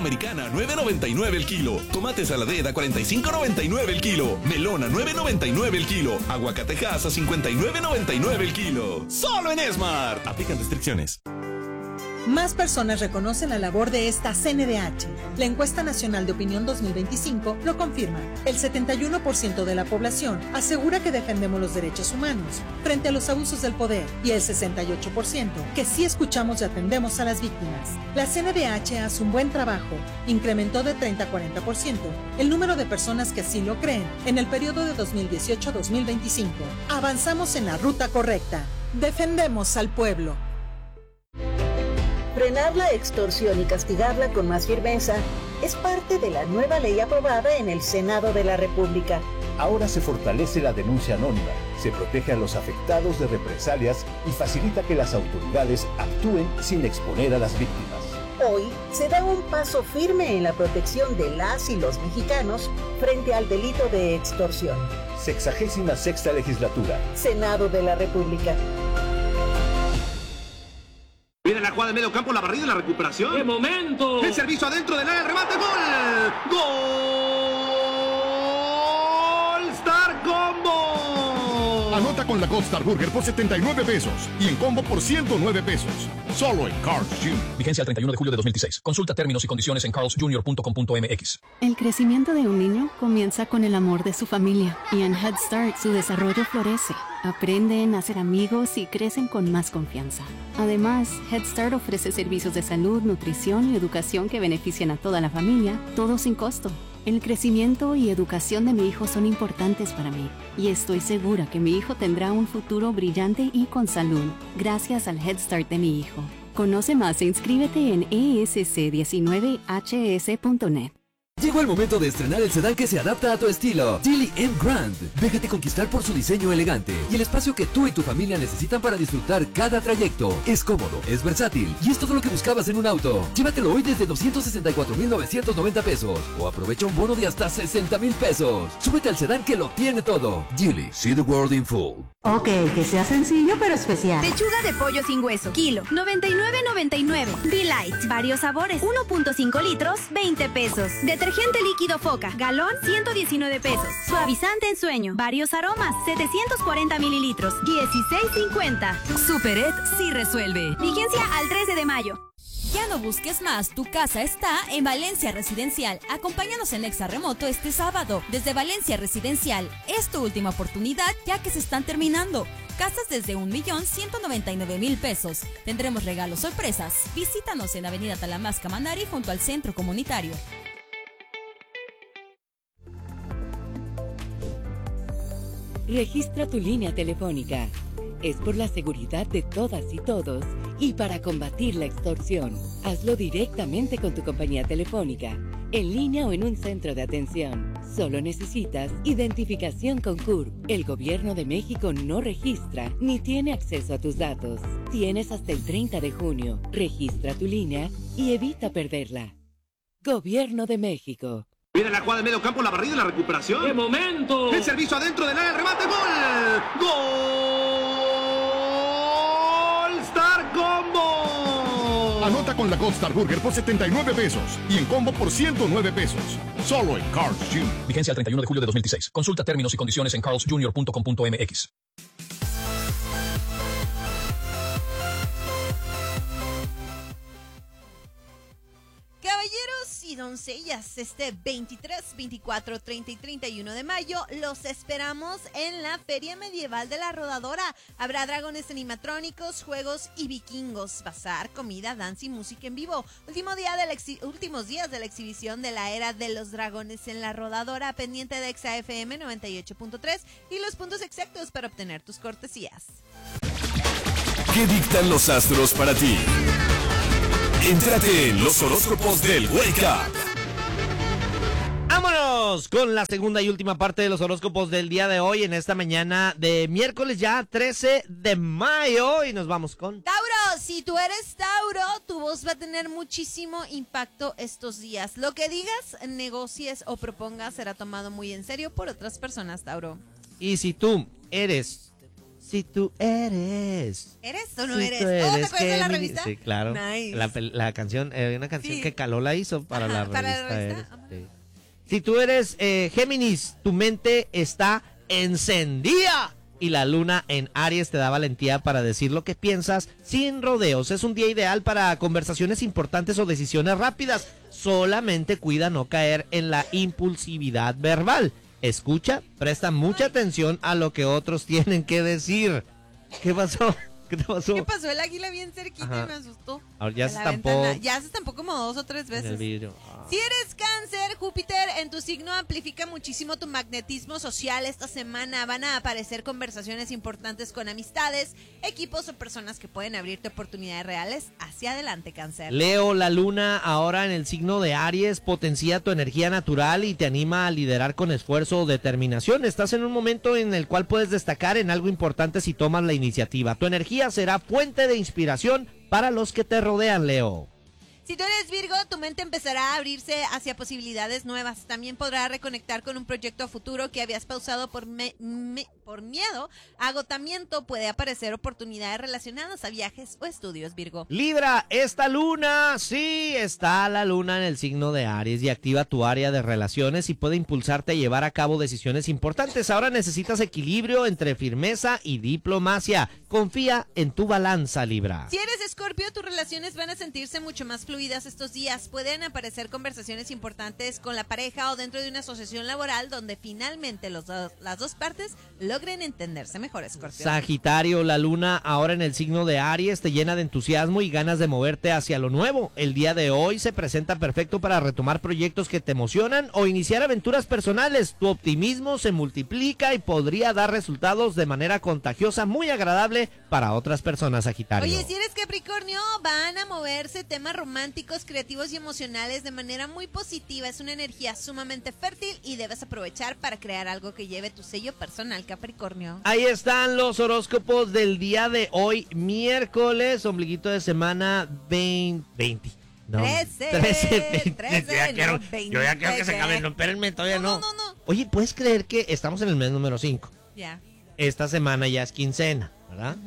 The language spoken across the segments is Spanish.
americana, 9.99 el kilo. Tomate saladera, 45.99 el kilo. Melón a 9.99 el kilo. Aguacatejas a 59.99 el kilo. ¡Solo en Smart! Aplican restricciones. Más personas reconocen la labor de esta CNDH. La encuesta nacional de opinión 2025 lo confirma. El 71% de la población asegura que defendemos los derechos humanos frente a los abusos del poder y el 68% que sí escuchamos y atendemos a las víctimas. La CNDH hace un buen trabajo. Incrementó de 30 a 40% el número de personas que así lo creen en el periodo de 2018 a 2025. Avanzamos en la ruta correcta. Defendemos al pueblo. Frenar la extorsión y castigarla con más firmeza es parte de la nueva ley aprobada en el Senado de la República. Ahora se fortalece la denuncia anónima, se protege a los afectados de represalias y facilita que las autoridades actúen sin exponer a las víctimas. Hoy se da un paso firme en la protección de las y los mexicanos frente al delito de extorsión. 66ª legislatura. Senado de la República. Viene la jugada de medio campo, la barrida y la recuperación. ¡Qué momento! El servicio adentro del área, el remate, ¡gol! ¡Gol! ¡Star Combo! Anota con la Gold Star Burger por 79 pesos y en combo por 109 pesos. Solo en Carl's Jr. Vigencia al 31 de julio de 2016. Consulta términos y condiciones en carlsjr.com.mx. El crecimiento de un niño comienza con el amor de su familia y en Head Start su desarrollo florece. Aprenden a ser amigos y crecen con más confianza. Además, Head Start ofrece servicios de salud, nutrición y educación que benefician a toda la familia, todo sin costo. El crecimiento y educación de mi hijo son importantes para mí y estoy segura que mi hijo tendrá un futuro brillante y con salud gracias al Head Start de mi hijo. Conoce más e inscríbete en esc19hs.net. Llegó el momento de estrenar el sedán que se adapta a tu estilo. Geely M Grand. Déjate conquistar por su diseño elegante y el espacio que tú y tu familia necesitan para disfrutar cada trayecto. Es cómodo, es versátil y es todo lo que buscabas en un auto. Llévatelo hoy desde 264,990 pesos o aprovecha un bono de hasta 60,000 pesos. Súbete al sedán que lo tiene todo. Geely, see the world in full. Ok, que sea sencillo pero especial. Pechuga de pollo sin hueso, kilo, 99.99. Be-Light, varios sabores, 1.5 litros, 20 pesos. Detergente líquido Foca, galón, 119 pesos. Suavizante en sueño, varios aromas, 740 mililitros, 16.50. Superet sí resuelve. Vigencia al 13 de mayo. Ya no busques más, tu casa está en Valencia Residencial. Acompáñanos en Exa Remoto este sábado. Desde Valencia Residencial, es tu última oportunidad ya que se están terminando. Casas desde 1.199.000 pesos. Tendremos regalos sorpresas. Visítanos en Avenida Talamasca Manari junto al Centro Comunitario. Registra tu línea telefónica. Es por la seguridad de todas y todos y para combatir la extorsión. Hazlo directamente con tu compañía telefónica, en línea o en un centro de atención. Solo necesitas identificación con CURP. El Gobierno de México no registra ni tiene acceso a tus datos. Tienes hasta el 30 de junio. Registra tu línea y evita perderla. Gobierno de México. Viene la jugada de medio campo, la barrida y la recuperación. ¡Qué momento! El servicio adentro del área, el remate, ¡gol! ¡Gol! ¡Star Combo! Anota con la Gold Star Burger por 79 pesos y en combo por 109 pesos. Solo en Carl's Jr. Vigencia al 31 de julio de 2016. Consulta términos y condiciones en carlsjr.com.mx. Caballeros y doncellas, este 23, 24, 30 y 31 de mayo los esperamos en la Feria Medieval de la Rodadora. Habrá dragones animatrónicos, juegos y vikingos, bazar, comida, danza y música en vivo. Últimos días de la exhibición de la Era de los Dragones en la Rodadora, pendiente de Exa FM 98.3 y los puntos exactos para obtener tus cortesías. ¿Qué dictan los astros para ti? Éntrate en los horóscopos del Wake Up. Vámonos con la segunda y última parte de los horóscopos del día de hoy, en esta mañana de miércoles ya 13 de mayo, y nos vamos con Tauro. Si tú eres Tauro, tu voz va a tener muchísimo impacto estos días. Lo que digas, negocies o propongas será tomado muy en serio por otras personas, Tauro. Y si tú eres Si tú eres. ¿Eres o no Si eres? tú ¿Oh, te eres acuerdas de la Géminis. revista? Sí, claro. Nice. La canción, una canción Sí. que Calola hizo para la Para revista. la revista. Eres, sí. Si tú eres Géminis, tu mente está encendida. Y la luna en Aries te da valentía para decir lo que piensas sin rodeos. Es un día ideal para conversaciones importantes o decisiones rápidas. Solamente cuida no caer en la impulsividad verbal. Escucha, presta mucha atención a lo que otros tienen que decir. ¿Qué pasó? ¿Qué te pasó? ¿Qué pasó? El águila bien cerquita Ajá. y me asustó. Ahora ya En se la estampó ventana. Ya se estampó como 2 o 3 en el veces. vidrio. Si eres Cáncer, Júpiter en tu signo amplifica muchísimo tu magnetismo social. Esta semana van a aparecer conversaciones importantes con amistades, equipos o personas que pueden abrirte oportunidades reales. Hacia adelante, Cáncer. Leo, la luna ahora en el signo de Aries potencia tu energía natural y te anima a liderar con esfuerzo o determinación. Estás en un momento en el cual puedes destacar en algo importante si tomas la iniciativa. Tu energía será fuente de inspiración para los que te rodean, Leo. Si tú eres Virgo, tu mente empezará a abrirse hacia posibilidades nuevas. También podrás reconectar con un proyecto a futuro que habías pausado por miedo, agotamiento. Puede aparecer oportunidades relacionadas a viajes o estudios, Virgo. Libra, esta luna, sí, está la luna en el signo de Aries y activa tu área de relaciones y puede impulsarte a llevar a cabo decisiones importantes. Ahora necesitas equilibrio entre firmeza y diplomacia. Confía en tu balanza, Libra. Si eres Escorpio, tus relaciones van a sentirse mucho más fluidas estos días. Pueden aparecer conversaciones importantes con la pareja o dentro de una asociación laboral donde finalmente las dos partes logren entenderse mejor, Escorpio. Sagitario, la luna ahora en el signo de Aries te llena de entusiasmo y ganas de moverte hacia lo nuevo. El día de hoy se presenta perfecto para retomar proyectos que te emocionan o iniciar aventuras personales. Tu optimismo se multiplica y podría dar resultados de manera contagiosa muy agradable para otras personas, Sagitario. Oye, si eres Capricornio, van a moverse temas románticos, creativos y emocionales de manera muy positiva. Es una energía sumamente fértil y debes aprovechar para crear algo que lleve tu sello personal, Capricornio. Ahí están los horóscopos del día de hoy, miércoles, ombliguito de semana 20. No, 13, 20. Yo ya quiero que se acabe, no, espérenme, todavía no. Oye, ¿puedes creer que estamos en el mes número 5? Ya. Esta semana ya es quincena, ¿verdad?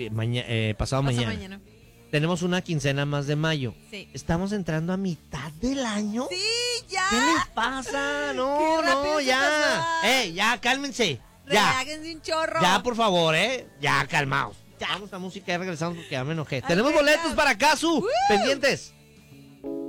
Pasado mañana. Tenemos una quincena más de mayo. Sí. ¿Estamos entrando a mitad del año? Sí, ya. ¿Qué les pasa? No, ya. Ya, cálmense. Ya. Relájense un chorro. Ya, por favor, ya, calmaos. Ya. Vamos a música y regresamos porque ya me enojé. Tenemos boletos para Casu. Pendientes.